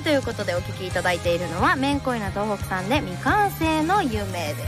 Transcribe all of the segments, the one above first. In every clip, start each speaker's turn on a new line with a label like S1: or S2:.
S1: ということでお聴きいただいているのはめんこいな東北さんで未完成の夢です、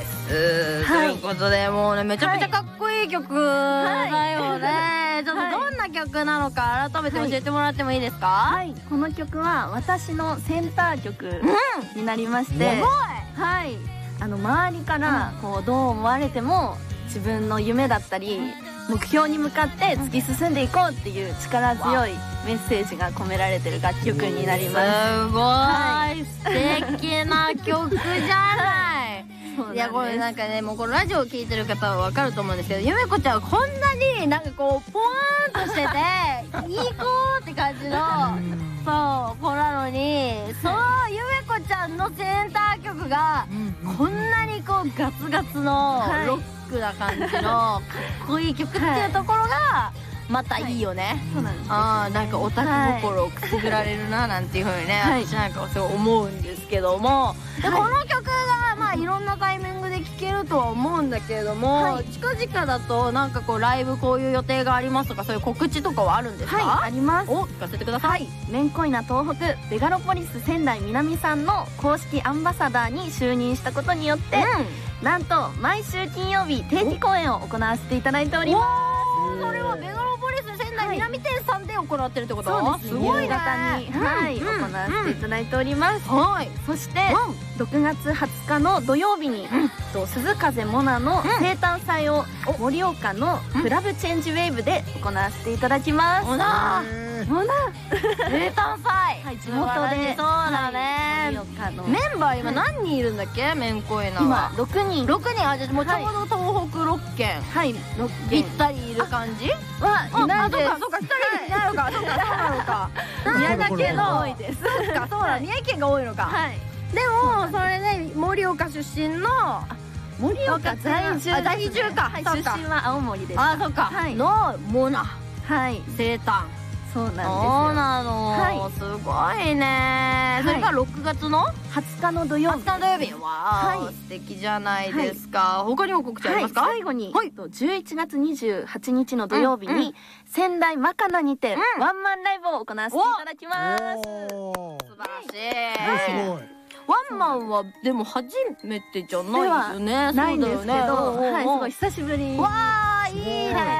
S1: ということでもうねめちゃめちゃかっこいい曲だよね、ちょっとどんな曲なのか改めて教えてもらってもいいですか？
S2: はい、この曲は私のセンター曲になりまして、はい、周りからこうどう思われても自分の夢だったり目標に向かって突き進んでいこうっていう力強いメッセージが込められてる楽曲になります。
S1: すごい、はい、素敵な曲じゃないいやこれなんかねもうこのラジオを聴いてる方は分かると思うんですけどゆめこちゃんはこんなになんかこうポワーンとしてていい子って感じのそう子なのにそのゆめこちゃんのセンター曲がこんなにこうガツガツのロックな感じのかっこいい曲っていうところがまたいいよね。
S2: そうなんです。
S1: なんかオタク心をくすぐられるななんていう風にね、私なんかすごい思うんですけども、でこの曲がまあいろんなタイミングで聴けるとは思うんだけれども、近々だとなんかこうライブこういう予定がありますとかそういう告知とかはあるんですか？
S2: はい、あります。
S1: お、聞かせてください。
S2: めんこいな東北ベガロポリス仙台南さんの公式アンバサダーに就任したことによって、なんと毎週金曜日定期公演を行わせていただいております。
S1: それはベガロポリス仙台南店さんで行ってるってこと？
S2: そうです。
S1: すごいね。
S2: 夕方に行わせていただいております。
S1: はい。
S2: そして6月20日の土曜日に鈴風モナの生誕祭を盛岡のクラブチェンジウェーブで行わせていただきます。
S1: モナ生誕祭、
S2: はい、地元で。
S1: そうだね。メンバー今何人いるんだっけ？めんこいなは
S2: 今6人。
S1: 6人。あ、じゃあもうちょうど東北6県、
S2: はい、6
S1: ぴっ
S2: 県
S1: たりいる感じ
S2: はいないです。
S1: そうか、2人いないのか。そうなのか。
S2: 宮崎県が多いです。
S1: そうか、そうだ、三重県が多いのか。
S2: はい。
S1: でもそれで盛岡出身の
S2: 盛岡在住。
S1: 在住か。
S2: はい、出身は青森です。
S1: あ、そっか。のモナ、
S2: はい、
S1: 生誕。
S2: そうなんですよ。
S1: そうなの、すごいね。それから6月の
S2: 20日の土曜日。
S1: 20日の土曜日は素敵じゃないですか。他にも告知ありますか？
S2: 最後に11月28日の土曜日に仙台マカナにてワンマンライブを行わせていただきます。
S1: 素晴らしい。すごい。ワンマンはでも初めてじゃないですよね。
S2: ないんですけど、はい、すごい久しぶり。
S1: わー、いいね。